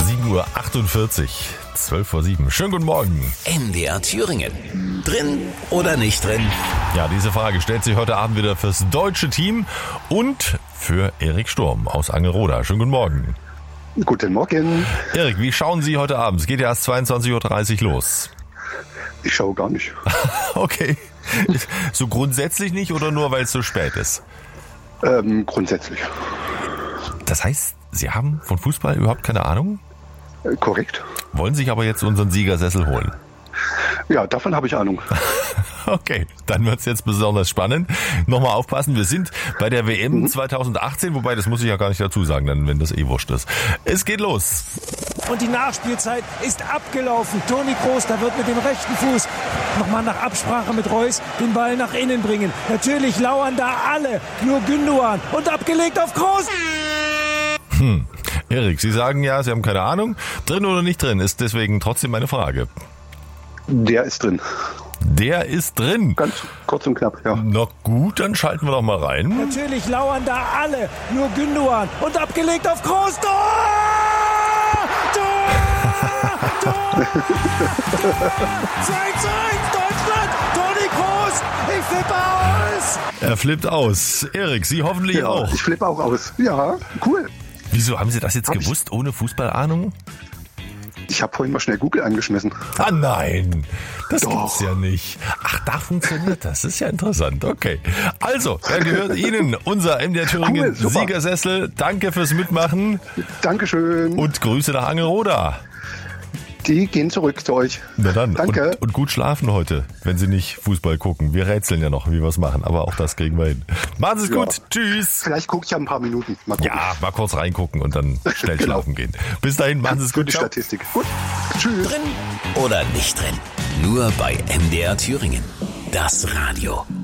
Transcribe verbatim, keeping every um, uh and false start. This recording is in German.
sieben Uhr achtundvierzig, zwölf vor sieben. Schönen guten Morgen. M D R Thüringen. Drin oder nicht drin? Ja, diese Frage stellt sich heute Abend wieder fürs deutsche Team und für Erik Sturm aus Angelroda. Schönen guten Morgen. Guten Morgen. Erik, wie schauen Sie heute Abend? Es geht ja erst zweiundzwanzig Uhr dreißig los. Ich schaue gar nicht. Okay. So grundsätzlich nicht oder nur, weil es so spät ist? Ähm, grundsätzlich. Das heißt, Sie haben von Fußball überhaupt keine Ahnung? Äh, korrekt. Wollen sich aber jetzt unseren Siegersessel holen? Ja, davon habe ich Ahnung. Okay, dann wird's jetzt besonders spannend. Nochmal aufpassen, wir sind bei der W M Mhm. zweitausendachtzehn, wobei das muss ich ja gar nicht dazu sagen, dann, wenn das eh wurscht ist. Es geht los. Und die Nachspielzeit ist abgelaufen. Toni Kroos, da wird mit dem rechten Fuß nochmal nach Absprache mit Reus den Ball nach innen bringen. Natürlich lauern da alle, nur Gündoğan und abgelegt auf Kroos. Hm. Erik, Sie sagen ja, Sie haben keine Ahnung. Drin oder nicht drin, ist deswegen trotzdem meine Frage. Der ist drin. Der ist drin. Ganz kurz und knapp, ja. Na gut, dann schalten wir doch mal rein. Natürlich lauern da alle, nur Gündoğan und abgelegt auf Kroos. Tor! Tor! Tor! zwei zu eins Deutschland! Toni Kroos! Ich flippe aus! Er flippt aus. Erik, Sie hoffentlich ja auch. Ich flippe auch aus. Ja, cool. Wieso haben Sie das jetzt Hab gewusst, ohne Fußballahnung? Ich habe vorhin mal schnell Google angeschmissen. Ah nein, das Doch. gibt's ja nicht. Ach, da funktioniert das. Das ist ja interessant. Okay. Also, dann gehört Ihnen unser M D R Thüringen Cool, super. Siegersessel. Danke fürs Mitmachen Dankeschön. und Grüße nach Angelroda. Die gehen zurück zu euch. Na dann. Danke. Und, und gut schlafen heute, wenn Sie nicht Fußball gucken. Wir rätseln ja noch, wie wir es machen, aber auch das kriegen wir hin. Machen Sie es Ja. gut. Tschüss. Vielleicht gucke ich ja ein paar Minuten. Mal gucken. Ja, mal kurz reingucken und dann schnell Genau. schlafen gehen. Bis dahin, machen Sie es Für gut. die Ciao. Statistik. Gut. Tschüss. Drin oder nicht drin? Nur bei M D R Thüringen. Das Radio.